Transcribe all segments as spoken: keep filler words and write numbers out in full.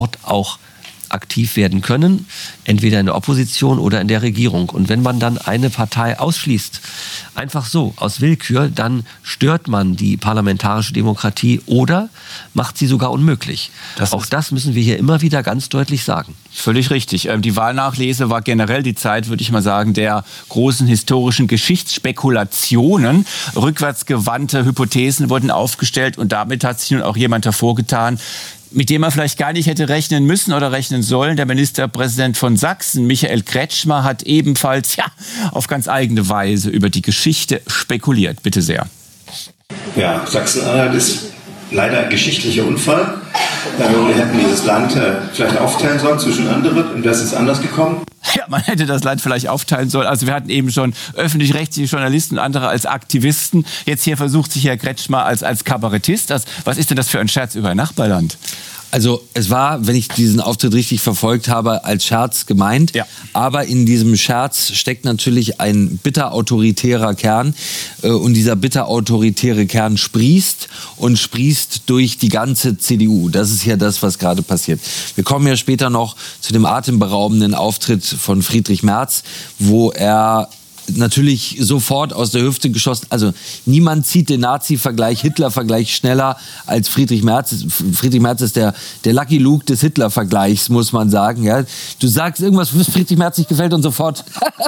auch aktiv werden können, entweder in der Opposition oder in der Regierung. Und wenn man dann eine Partei ausschließt, einfach so, aus Willkür, dann stört man die parlamentarische Demokratie oder macht sie sogar unmöglich. Das Auch das müssen wir hier immer wieder ganz deutlich sagen. Völlig richtig. Die Wahlnachlese war generell die Zeit, würde ich mal sagen, der großen historischen Geschichtsspekulationen. Rückwärtsgewandte Hypothesen wurden aufgestellt und damit hat sich nun auch jemand hervorgetan, mit dem man vielleicht gar nicht hätte rechnen müssen oder rechnen sollen. Der Ministerpräsident von Sachsen, Michael Kretschmer, hat ebenfalls ja, auf ganz eigene Weise über die Geschichte spekuliert. Bitte sehr. Ja, Sachsen-Anhalt ist leider ein geschichtlicher Unfall. Wir hätten dieses Land vielleicht aufteilen sollen zwischen anderen und das ist anders gekommen. Ja, man hätte das Land vielleicht aufteilen sollen. Also wir hatten eben schon öffentlich-rechtliche Journalisten, andere als Aktivisten. Jetzt hier versucht sich Herr Kretschmer als, als Kabarettist. Also, was ist denn das für ein Scherz über ein Nachbarland? Also es war, wenn ich diesen Auftritt richtig verfolgt habe, als Scherz gemeint. Ja. Aber in diesem Scherz steckt natürlich ein bitter autoritärer Kern. Und dieser bitter autoritäre Kern sprießt und sprießt durch die ganze C D U. Das ist ja das, was gerade passiert. Wir kommen ja später noch zu dem atemberaubenden Auftritt von Friedrich Merz, wo er natürlich sofort aus der Hüfte geschossen. Also niemand zieht den Nazi-Vergleich, Hitler-Vergleich schneller als Friedrich Merz. Friedrich Merz ist der, der Lucky Luke des Hitler-Vergleichs, muss man sagen. Ja? Du sagst irgendwas, was Friedrich Merz nicht gefällt und sofort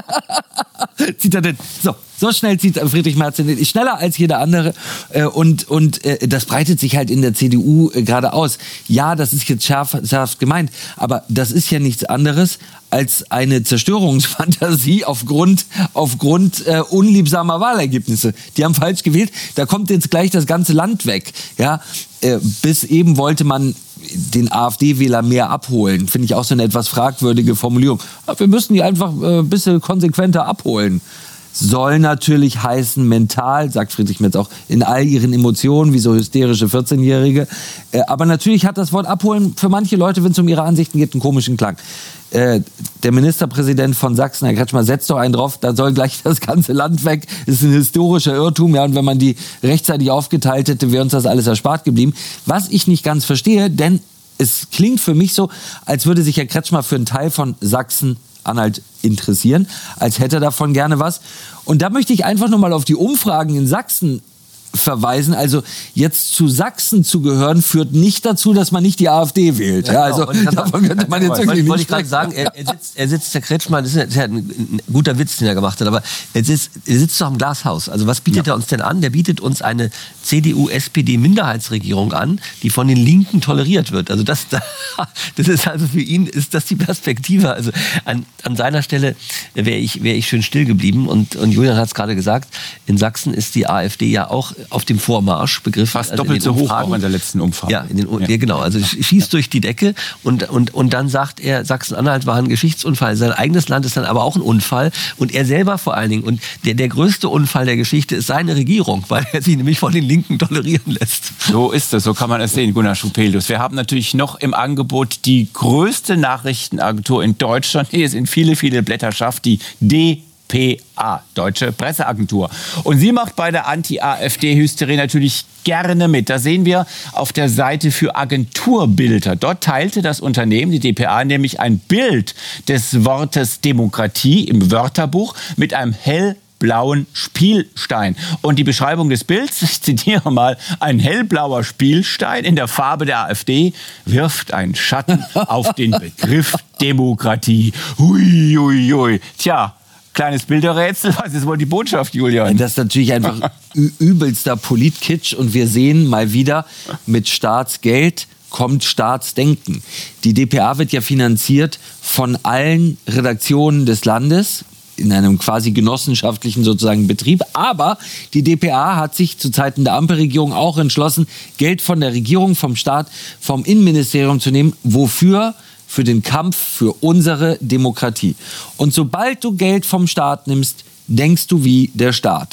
zieht er den. So, so schnell zieht Friedrich Merz den. Schneller als jeder andere. Und, und das breitet sich halt in der C D U gerade aus. Ja, das ist jetzt scharf, scharf gemeint, aber das ist ja nichts anderes als eine Zerstörungsfantasie aufgrund, aufgrund äh, unliebsamer Wahlergebnisse. Die haben falsch gewählt, da kommt jetzt gleich das ganze Land weg. Ja? Äh, bis eben wollte man den AfD-Wähler mehr abholen. Finde ich auch so eine etwas fragwürdige Formulierung. Aber wir müssen die einfach äh, ein bisschen konsequenter abholen. Soll natürlich heißen, mental, sagt Friedrich Merz auch, in all ihren Emotionen, wie so hysterische vierzehnjährige. Äh, aber natürlich hat das Wort abholen für manche Leute, wenn es um ihre Ansichten geht, einen komischen Klang. Äh, der Ministerpräsident von Sachsen, Herr Kretschmer, setzt doch einen drauf, da soll gleich das ganze Land weg. Das ist ein historischer Irrtum. Ja, und wenn man die rechtzeitig aufgeteilt hätte, wäre uns das alles erspart geblieben. Was ich nicht ganz verstehe, denn es klingt für mich so, als würde sich Herr Kretschmer für einen Teil von Sachsen Anhalt interessieren, als hätte er davon gerne was. Und da möchte ich einfach nochmal auf die Umfragen in Sachsen verweisen. Also jetzt zu Sachsen zu gehören, führt nicht dazu, dass man nicht die AfD wählt. Ja, also ja, davon könnte man jetzt wirklich nicht wollte ich gerade sagen, er, er, sitzt, er sitzt, Herr Kretschmann, das ist ja ein, ein guter Witz, den er gemacht hat, aber er sitzt, er sitzt doch im Glashaus. Also was bietet ja. er uns denn an? Der bietet uns eine C D U-S P D-Minderheitsregierung an, die von den Linken toleriert wird. Also das, das ist also für ihn, ist das die Perspektive. Also an, an seiner Stelle wäre ich, wäre ich schön still geblieben. Und, und Julian hat es gerade gesagt, in Sachsen ist die AfD ja auch auf dem Vormarsch begriffen. Fast also doppelt so hoch auch in der letzten Umfrage. Ja, in den, ja. ja genau. Also schießt durch die Decke und, und, und dann sagt er, Sachsen-Anhalt war ein Geschichtsunfall. Sein eigenes Land ist dann aber auch ein Unfall und er selber vor allen Dingen. Und der, der größte Unfall der Geschichte ist seine Regierung, weil er sich nämlich von den Linken tolerieren lässt. So ist es, so kann man es sehen, Gunnar Schupelius. Wir haben natürlich noch im Angebot die größte Nachrichtenagentur in Deutschland. Hier ist in viele, viele Blätter schafft, die D P A, Deutsche Presseagentur. Und sie macht bei der Anti-AfD-Hysterie natürlich gerne mit. Da sehen wir auf der Seite für Agenturbilder. Dort teilte das Unternehmen, die D P A, nämlich ein Bild des Wortes Demokratie im Wörterbuch mit einem hell blauen Spielstein. Und die Beschreibung des Bilds, ich zitiere mal, ein hellblauer Spielstein in der Farbe der AfD wirft einen Schatten auf den Begriff Demokratie. Hui, hui, hui. Tja, kleines Bilderrätsel, was ist wohl die Botschaft, Julian? Das ist natürlich einfach übelster Politkitsch und wir sehen mal wieder, mit Staatsgeld kommt Staatsdenken. Die D P A wird ja finanziert von allen Redaktionen des Landes, in einem quasi genossenschaftlichen sozusagen Betrieb. Aber die D P A hat sich zu Zeiten der Ampelregierung auch entschlossen, Geld von der Regierung, vom Staat, vom Innenministerium zu nehmen. Wofür? Für den Kampf für unsere Demokratie. Und sobald du Geld vom Staat nimmst, denkst du wie der Staat.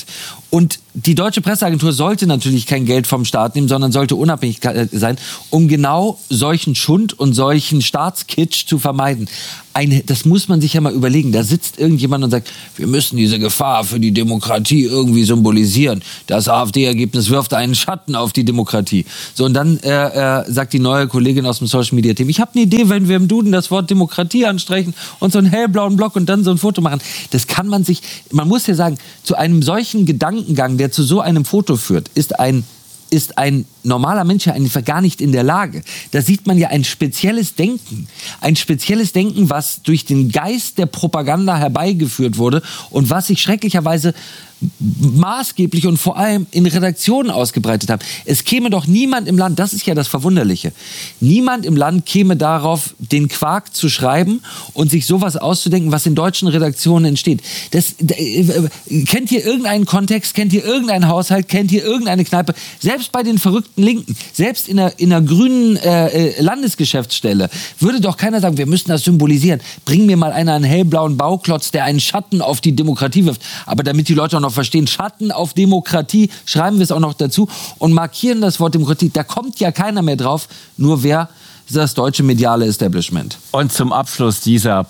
Und die Deutsche Presseagentur sollte natürlich kein Geld vom Staat nehmen, sondern sollte unabhängig sein, um genau solchen Schund und solchen Staatskitsch zu vermeiden. Ein, das muss man sich ja mal überlegen. Da sitzt irgendjemand und sagt, wir müssen diese Gefahr für die Demokratie irgendwie symbolisieren. Das AfD-Ergebnis wirft einen Schatten auf die Demokratie. So, und dann äh, äh, sagt die neue Kollegin aus dem Social-Media-Team, ich habe eine Idee, wenn wir im Duden das Wort Demokratie anstreichen und so einen hellblauen Block und dann so ein Foto machen. Das kann man sich, man muss ja sagen, zu einem solchen Gedankengang, der zu so einem Foto führt, ist ein ist ein normaler Mensch ja einfach gar nicht in der Lage. Da sieht man ja ein spezielles Denken. Ein spezielles Denken, was durch den Geist der Propaganda herbeigeführt wurde und was sich schrecklicherweise maßgeblich und vor allem in Redaktionen ausgebreitet haben. Es käme doch niemand im Land, das ist ja das Verwunderliche, niemand im Land käme darauf, den Quark zu schreiben und sich sowas auszudenken, was in deutschen Redaktionen entsteht. Das, äh, kennt ihr irgendeinen Kontext, kennt ihr irgendeinen Haushalt, kennt ihr irgendeine Kneipe? Selbst bei den verrückten Linken, selbst in einer, in einer grünen äh, Landesgeschäftsstelle, würde doch keiner sagen, wir müssen das symbolisieren. Bring mir mal einer einen hellblauen Bauklotz, der einen Schatten auf die Demokratie wirft. Aber damit die Leute auch noch verstehen, Schatten auf Demokratie, schreiben wir es auch noch dazu und markieren das Wort Demokratie. Da kommt ja keiner mehr drauf, nur wer das deutsche mediale Establishment. Und zum Abschluss dieser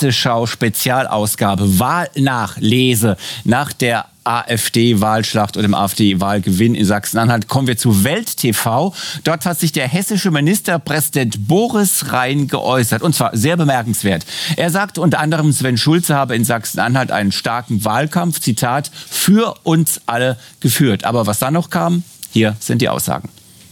Presseschau-Spezialausgabe, Wahlnachlese nach der AfD-Wahlschlacht oder dem AfD-Wahlgewinn in Sachsen-Anhalt, kommen wir zu Welt T V. Dort hat sich der hessische Ministerpräsident Boris Rhein geäußert, und zwar sehr bemerkenswert. Er sagte unter anderem, Sven Schulze habe in Sachsen-Anhalt einen starken Wahlkampf, Zitat, für uns alle geführt. Aber was dann noch kam, hier sind die Aussagen.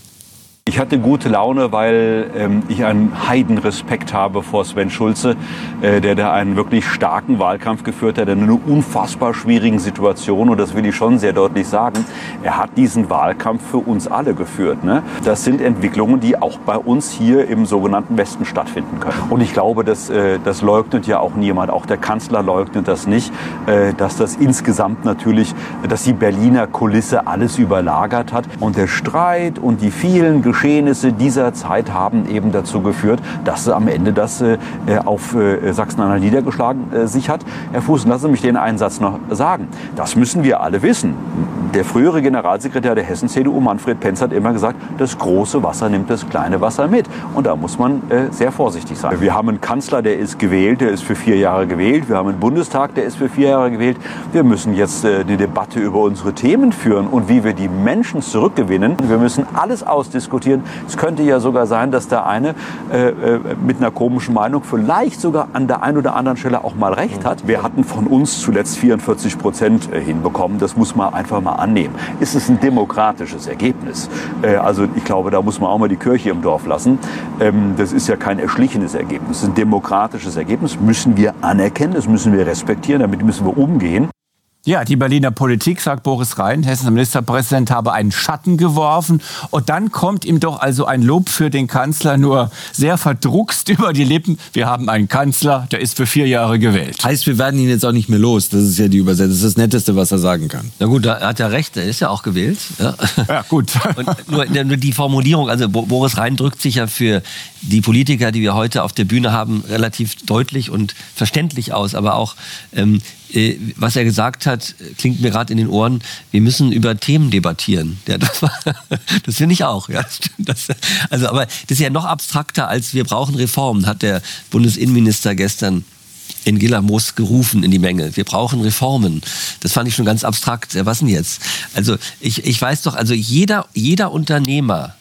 Ich hatte gute Laune, weil ähm, ich einen Heidenrespekt habe vor Sven Schulze, äh, der da einen wirklich starken Wahlkampf geführt hat, in einer unfassbar schwierigen Situation. Und das will ich schon sehr deutlich sagen. Er hat diesen Wahlkampf für uns alle geführt. Ne? Das sind Entwicklungen, die auch bei uns hier im sogenannten Westen stattfinden können. Und ich glaube, das, äh, das leugnet ja auch niemand. Auch der Kanzler leugnet das nicht, äh, dass das insgesamt natürlich, dass die Berliner Kulisse alles überlagert hat. Und der Streit und die vielen Geschehnisse dieser Zeit haben eben dazu geführt, dass am Ende das äh, auf äh, Sachsen-Anhalt niedergeschlagen äh, sich hat. Herr Fuß, lassen Sie mich den einen Satz noch sagen. Das müssen wir alle wissen. Der frühere Generalsekretär der Hessen-C D U, Manfred Penz, hat immer gesagt, das große Wasser nimmt das kleine Wasser mit. Und da muss man äh, sehr vorsichtig sein. Wir haben einen Kanzler, der ist gewählt, der ist für vier Jahre gewählt. Wir haben einen Bundestag, der ist für vier Jahre gewählt. Wir müssen jetzt äh, eine Debatte über unsere Themen führen und wie wir die Menschen zurückgewinnen. Wir müssen alles ausdiskutieren. Es könnte ja sogar sein, dass der eine äh, mit einer komischen Meinung vielleicht sogar an der einen oder anderen Stelle auch mal recht hat. Wir hatten von uns zuletzt vierundvierzig Prozent hinbekommen. Das muss man einfach mal annehmen. Ist es ein demokratisches Ergebnis? Äh, also ich glaube, da muss man auch mal die Kirche im Dorf lassen. Ähm, das ist ja kein erschlichenes Ergebnis. Ein demokratisches Ergebnis müssen wir anerkennen, das müssen wir respektieren, damit müssen wir umgehen. Ja, die Berliner Politik, sagt Boris Rhein, Hessens Ministerpräsident, habe einen Schatten geworfen. Und dann kommt ihm doch also ein Lob für den Kanzler nur sehr verdruckst über die Lippen. Wir haben einen Kanzler, der ist für vier Jahre gewählt. Heißt, wir werden ihn jetzt auch nicht mehr los. Das ist ja die Übersetzung. Das ist das Netteste, was er sagen kann. Na gut, er hat ja recht. Er ist ja auch gewählt. Ja, ja gut. Und nur, nur die Formulierung, also Boris Rhein drückt sich ja für die Politiker, die wir heute auf der Bühne haben, relativ deutlich und verständlich aus. Aber auch ähm, was er gesagt hat, klingt mir gerade in den Ohren, wir müssen über Themen debattieren. Ja, das war, das finde ich auch. Ja, das, also, aber das ist ja noch abstrakter als wir brauchen Reformen, hat der Bundesinnenminister gestern in Gillermoos gerufen in die Menge. Wir brauchen Reformen. Das fand ich schon ganz abstrakt. Was denn jetzt? Also ich, ich weiß doch, also jeder, jeder Unternehmer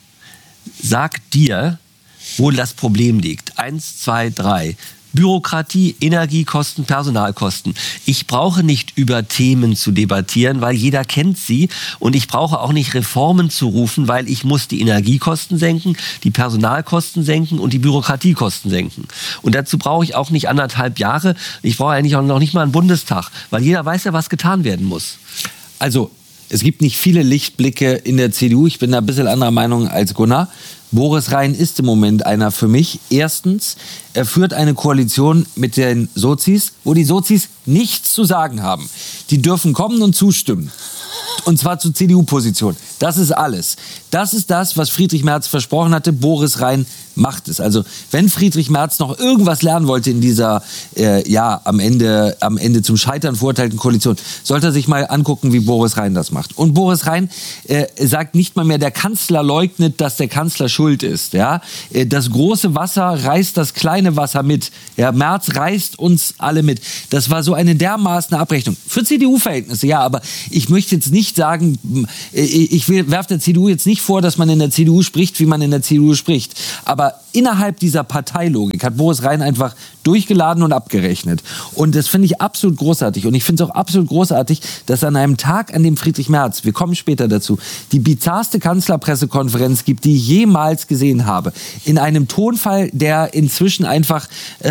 sagt dir, wo das Problem liegt. Eins, zwei, drei. Bürokratie, Energiekosten, Personalkosten. Ich brauche nicht über Themen zu debattieren, weil jeder kennt sie. Und ich brauche auch nicht Reformen zu rufen, weil ich muss die Energiekosten senken, die Personalkosten senken und die Bürokratiekosten senken. Und dazu brauche ich auch nicht anderthalb Jahre. Ich brauche eigentlich auch noch nicht mal einen Bundestag, weil jeder weiß ja, was getan werden muss. Also, es gibt nicht viele Lichtblicke in der C D U. Ich bin da ein bisschen anderer Meinung als Gunnar. Boris Rhein ist im Moment einer für mich. Erstens, er führt eine Koalition mit den Sozis, wo die Sozis nichts zu sagen haben. Die dürfen kommen und zustimmen. Und zwar zur C D U-Position. Das ist alles. Das ist das, was Friedrich Merz versprochen hatte. Boris Rhein macht es. Also wenn Friedrich Merz noch irgendwas lernen wollte in dieser, äh, ja, am Ende, am Ende zum Scheitern verurteilten Koalition, sollte er sich mal angucken, wie Boris Rhein das macht. Und Boris Rhein äh, sagt nicht mal mehr, der Kanzler leugnet, dass der Kanzler schuld ist. Ja? Äh, das große Wasser reißt das kleine Wasser mit. Ja? Merz reißt uns alle mit. Das war so eine dermaßen Abrechnung. Für C D U-Verhältnisse, ja, aber ich möchte jetzt nicht sagen, äh, ich werfe der C D U jetzt nicht vor, dass man in der C D U spricht, wie man in der C D U spricht. Aber innerhalb dieser Parteilogik hat Boris Rhein einfach durchgeladen und abgerechnet. Und das finde ich absolut großartig. Und ich finde es auch absolut großartig, dass an einem Tag, an dem Friedrich Merz, wir kommen später dazu, die bizarrste Kanzlerpressekonferenz gibt, die ich jemals gesehen habe. In einem Tonfall, der inzwischen einfach, äh,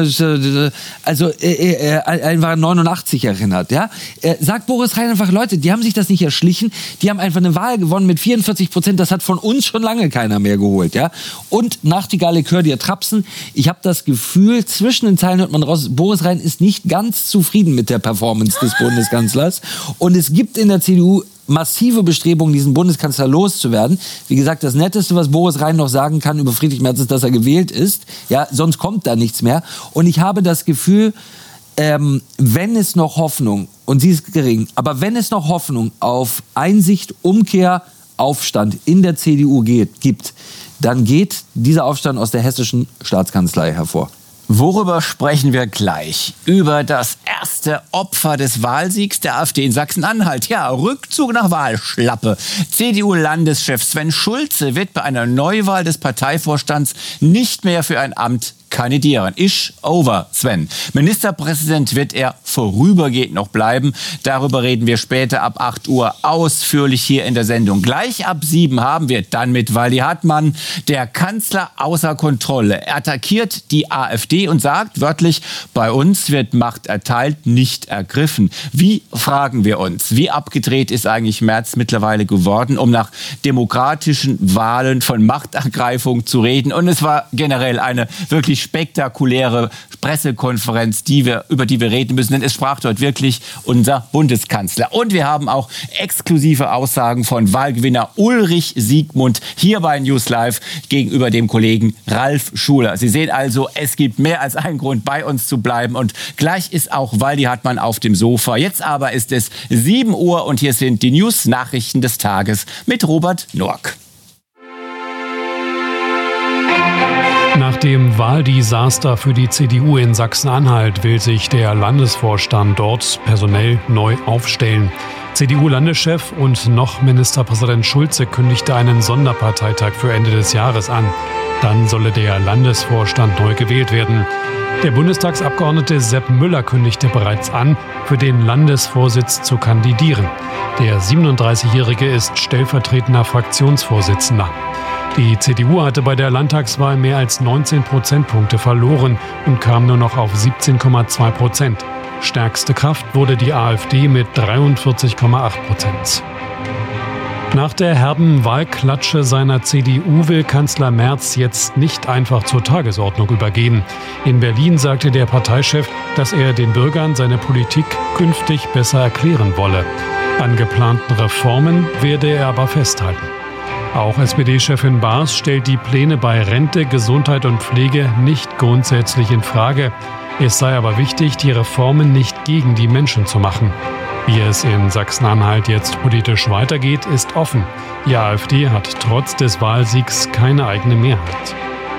also äh, äh, einfach an neunundachtzig erinnert. Ja? Äh, sagt Boris Rhein einfach, Leute, die haben sich das nicht erschlichen, die haben einfach eine Wahl gewonnen mit vierundvierzig Prozent, das hat von uns schon lange keiner mehr geholt. Ja? Und Nachtigall, ich höre dir trapsen. Ich habe das Gefühl, zwischen den Zeilen hört man raus, Boris Rhein ist nicht ganz zufrieden mit der Performance des Bundeskanzlers. Und es gibt in der C D U massive Bestrebungen, diesen Bundeskanzler loszuwerden. Wie gesagt, das Netteste, was Boris Rhein noch sagen kann über Friedrich Merz, ist, dass er gewählt ist. Ja, sonst kommt da nichts mehr. Und ich habe das Gefühl, ähm, wenn es noch Hoffnung, und sie ist gering, aber wenn es noch Hoffnung auf Einsicht, Umkehr, Aufstand in der C D U geht, gibt, dann geht dieser Aufstand aus der hessischen Staatskanzlei hervor. Worüber sprechen wir gleich? Über das erste Opfer des Wahlsiegs der AfD in Sachsen-Anhalt. Ja, Rückzug nach Wahlschlappe. C D U-Landeschef Sven Schulze wird bei einer Neuwahl des Parteivorstands nicht mehr für ein Amt kandidieren. Ish over, Sven. Ministerpräsident wird er vorübergehend noch bleiben. Darüber reden wir später ab acht Uhr ausführlich hier in der Sendung. Gleich ab sieben haben wir dann mit Waldi Hartmann, der Kanzler außer Kontrolle. Er attackiert die AfD und sagt wörtlich, bei uns wird Macht erteilt, nicht ergriffen. Wie, fragen wir uns, wie abgedreht ist eigentlich Merz mittlerweile geworden, um nach demokratischen Wahlen von Machtergreifung zu reden? Und es war generell eine wirklich spektakuläre Pressekonferenz, die wir, über die wir reden müssen, denn es sprach dort wirklich unser Bundeskanzler. Und wir haben auch exklusive Aussagen von Wahlgewinner Ulrich Siegmund hier bei News Live gegenüber dem Kollegen Ralf Schuler. Sie sehen also, es gibt mehr als einen Grund, bei uns zu bleiben. Und gleich ist auch Waldi Hartmann auf dem Sofa. Jetzt aber ist es sieben Uhr und hier sind die News-Nachrichten des Tages mit Robert Norck. Nach dem Wahldesaster für die C D U in Sachsen-Anhalt will sich der Landesvorstand dort personell neu aufstellen. C D U-Landeschef und noch Ministerpräsident Schulze kündigte einen Sonderparteitag für Ende des Jahres an. Dann solle der Landesvorstand neu gewählt werden. Der Bundestagsabgeordnete Sepp Müller kündigte bereits an, für den Landesvorsitz zu kandidieren. Der siebenunddreißigjährige ist stellvertretender Fraktionsvorsitzender. Die C D U hatte bei der Landtagswahl mehr als neunzehn Prozentpunkte verloren und kam nur noch auf siebzehn Komma zwei Prozent. Stärkste Kraft wurde die AfD mit dreiundvierzig Komma acht Prozent. Nach der herben Wahlklatsche seiner C D U will Kanzler Merz jetzt nicht einfach zur Tagesordnung übergehen. In Berlin sagte der Parteichef, dass er den Bürgern seine Politik künftig besser erklären wolle. An geplanten Reformen werde er aber festhalten. Auch S P D-Chefin Baas stellt die Pläne bei Rente, Gesundheit und Pflege nicht grundsätzlich in Frage. Es sei aber wichtig, die Reformen nicht gegen die Menschen zu machen. Wie es in Sachsen-Anhalt jetzt politisch weitergeht, ist offen. Die AfD hat trotz des Wahlsiegs keine eigene Mehrheit.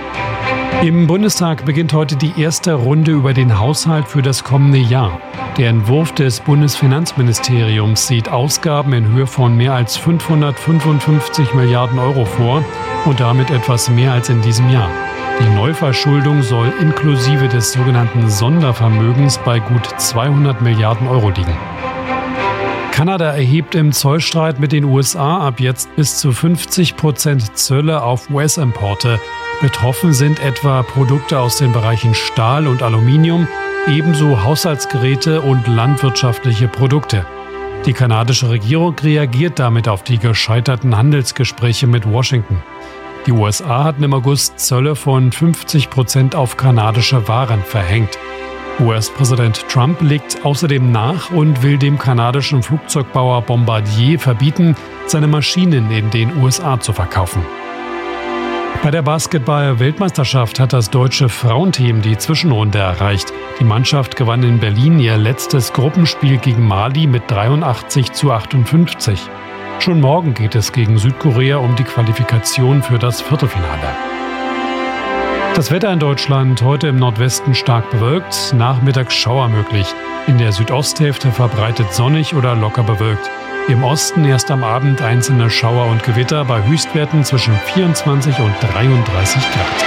Im Bundestag beginnt heute die erste Runde über den Haushalt für das kommende Jahr. Der Entwurf des Bundesfinanzministeriums sieht Ausgaben in Höhe von mehr als fünfhundertfünfundfünfzig Milliarden Euro vor und damit etwas mehr als in diesem Jahr. Die Neuverschuldung soll inklusive des sogenannten Sondervermögens bei gut zweihundert Milliarden Euro liegen. Kanada erhebt im Zollstreit mit den U S A ab jetzt bis zu fünfzig Prozent Zölle auf U S-Importe. Betroffen sind etwa Produkte aus den Bereichen Stahl und Aluminium, ebenso Haushaltsgeräte und landwirtschaftliche Produkte. Die kanadische Regierung reagiert damit auf die gescheiterten Handelsgespräche mit Washington. Die U S A hatten im August Zölle von fünfzig Prozent auf kanadische Waren verhängt. U S-Präsident Trump legt außerdem nach und will dem kanadischen Flugzeugbauer Bombardier verbieten, seine Maschinen in den U S A zu verkaufen. Bei der Basketball-Weltmeisterschaft hat das deutsche Frauenteam die Zwischenrunde erreicht. Die Mannschaft gewann in Berlin ihr letztes Gruppenspiel gegen Mali mit dreiundachtzig zu achtundfünfzig. Schon morgen geht es gegen Südkorea um die Qualifikation für das Viertelfinale. Das Wetter in Deutschland heute im Nordwesten stark bewölkt, nachmittags Schauer möglich. In der Südosthälfte verbreitet sonnig oder locker bewölkt. Im Osten erst am Abend einzelne Schauer und Gewitter bei Höchstwerten zwischen vierundzwanzig und dreiunddreißig Grad.